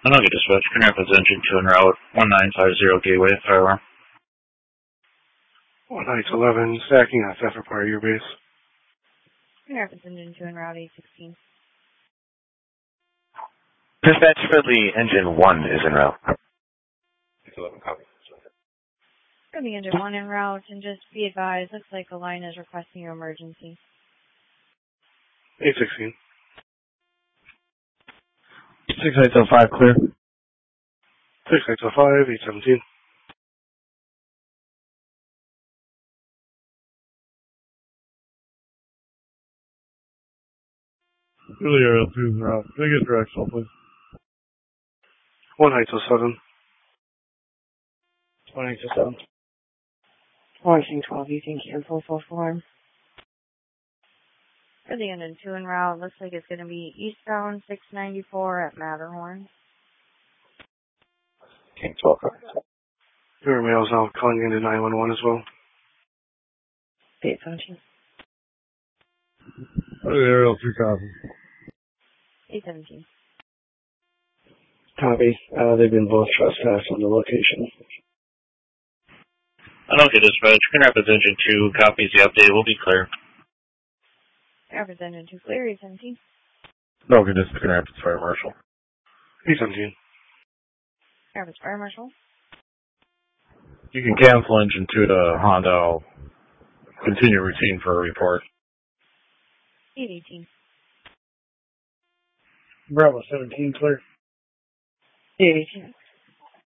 Anoka Dispatch, can Rapids Engine 2 en route 1950 Gateway, fire alarm. 1911, stacking on theft for your base. Can Rapids Engine 2 en route 816. Dispatch for the Engine 1 is en route. 11 copy. For the Engine 1 en route, and just be advised, looks like a line is requesting your emergency. 816. 6805 clear. 6805, 817. Really aerial 2 en route. Can I get directional, please? 1807. 1827. 12, you can cancel full form. For the Engine 2 en route, looks like it's going to be eastbound 694 at Matterhorn. King 12 copy. Your mail is now calling into 911 as well. 817. Really aerial 2 copy. 817. Copy. They've been both trespassed on the location. Anoka Dispatch, can Rapids Engine 2 copies the update will be clear. Rapids Engine 2 clear, 817. Anoka Dispatch, can Rapids Fire Marshal. 817. Rapids Fire Marshal. You can cancel Engine 2 to Honda. I'll continue routine for a report. 818. Bravo 17 clear. 818.